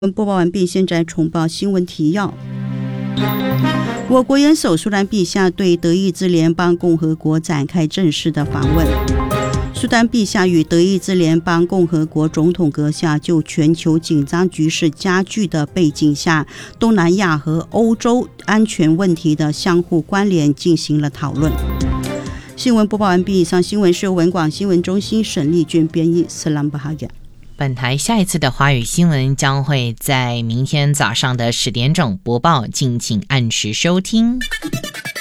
播报完毕，现在重报新闻提要。我国元首苏丹陛下对德意志联邦共和国展开正式的访问。苏丹陛下与德意志联邦共和国总统阁下就全球紧张局势加剧的背景下，东南亚和欧洲安全问题的相互关联进行了讨论。新闻播报完毕，以上新闻是由文广新闻中心沈丽娟编译，斯兰巴哈亚。 本台下一次的华语新闻将会在明天早上的10点整播报，敬请按时收听。